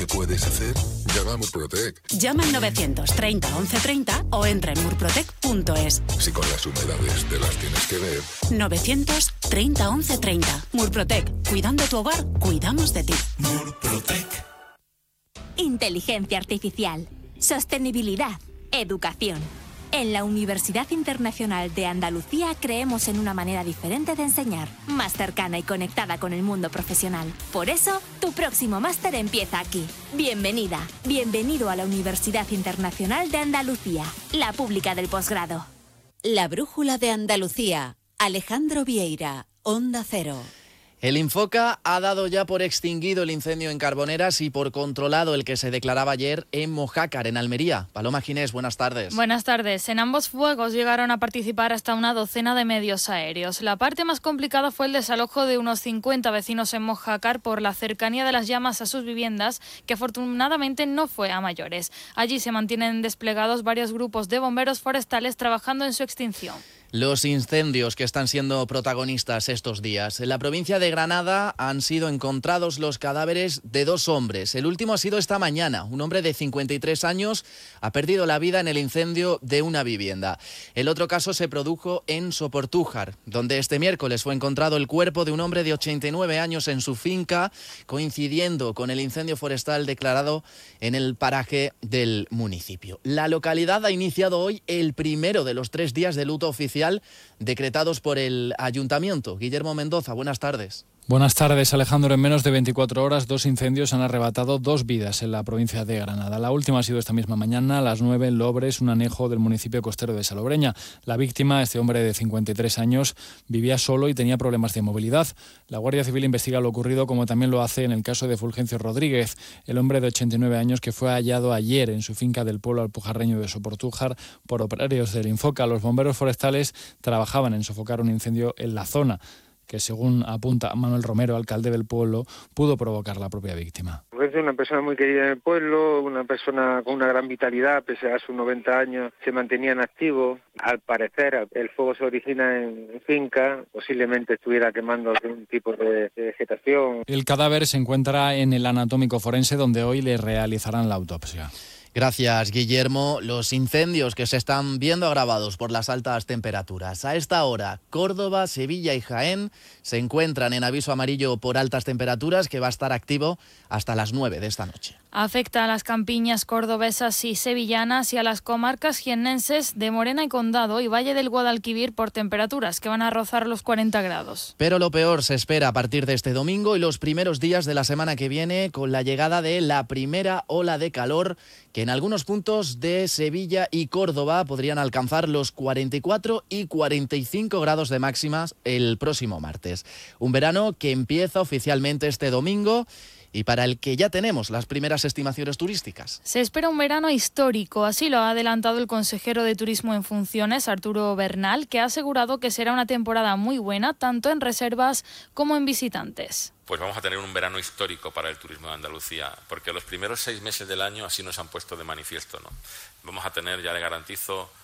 ¿Qué puedes hacer? Llama a Murprotec. Llama al 930 1130 o entra en murprotec.es. Si con las humedades te las tienes que ver. 930 1130. Murprotec. Cuidando tu hogar, cuidamos de ti. Murprotec. Inteligencia artificial, sostenibilidad, educación. En la Universidad Internacional de Andalucía creemos en una manera diferente de enseñar, más cercana y conectada con el mundo profesional. Por eso, tu próximo máster empieza aquí. Bienvenida, bienvenido a la Universidad Internacional de Andalucía, la pública del posgrado. La brújula de Andalucía. Alejandro Vieira, Onda Cero. El Infoca ha dado ya por extinguido el incendio en Carboneras y por controlado el que se declaraba ayer en Mojácar, en Almería. Paloma Ginés, buenas tardes. Buenas tardes. En ambos fuegos llegaron a participar hasta una docena de medios aéreos. La parte más complicada fue el desalojo de unos 50 vecinos en Mojácar por la cercanía de las llamas a sus viviendas, que afortunadamente no fue a mayores. Allí se mantienen desplegados varios grupos de bomberos forestales trabajando en su extinción. Los incendios que están siendo protagonistas estos días. En la provincia de Granada han sido encontrados los cadáveres de 2 hombres. El último ha sido esta mañana. Un hombre de 53 años ha perdido la vida en el incendio de una vivienda. El otro caso se produjo en Soportújar, donde este miércoles fue encontrado el cuerpo de un hombre de 89 años en su finca, coincidiendo con el incendio forestal declarado en el paraje del municipio. La localidad ha iniciado hoy el primero de los 3 días de luto oficial decretados por el ayuntamiento. Guillermo Mendoza, buenas tardes. Buenas tardes, Alejandro. En menos de 24 horas, 2 incendios han arrebatado 2 vidas en la provincia de Granada. La última ha sido esta misma mañana, a las 9, en Lobres, un anejo del municipio costero de Salobreña. La víctima, este hombre de 53 años, vivía solo y tenía problemas de movilidad. La Guardia Civil investiga lo ocurrido, como también lo hace en el caso de Fulgencio Rodríguez, el hombre de 89 años que fue hallado ayer en su finca del pueblo alpujarreño de Soportújar por operarios del Infoca. Los bomberos forestales trabajaban en sofocar un incendio en la zona, que según apunta Manuel Romero, alcalde del pueblo, pudo provocar la propia víctima. Es una persona muy querida en el pueblo, una persona con una gran vitalidad, pese a sus 90 años, se mantenía en activo. Al parecer, el fuego se origina en finca, posiblemente estuviera quemando algún tipo de vegetación. El cadáver se encuentra en el anatómico forense, donde hoy le realizarán la autopsia. Gracias, Guillermo. Los incendios que se están viendo agravados por las altas temperaturas. A esta hora, Córdoba, Sevilla y Jaén se encuentran en aviso amarillo por altas temperaturas, que va a estar activo hasta las 9 de esta noche. Afecta a las campiñas cordobesas y sevillanas y a las comarcas jiennenses de Morena y Condado y Valle del Guadalquivir por temperaturas que van a rozar los 40 grados. Pero lo peor se espera a partir de este domingo y los primeros días de la semana que viene, con la llegada de la primera ola de calor, que en algunos puntos de Sevilla y Córdoba podrían alcanzar los 44 y 45 grados de máximas el próximo martes. Un verano que empieza oficialmente este domingo y para el que ya tenemos las primeras estimaciones turísticas. Se espera un verano histórico, así lo ha adelantado el consejero de Turismo en funciones, Arturo Bernal, que ha asegurado que será una temporada muy buena, tanto en reservas como en visitantes. Pues vamos a tener un verano histórico para el turismo de Andalucía, porque los primeros 6 meses del año así nos han puesto de manifiesto, ¿no? Vamos a tener, ya le garantizo,